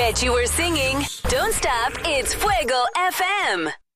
Bet you were singing. Don't stop. It's Fuego FM.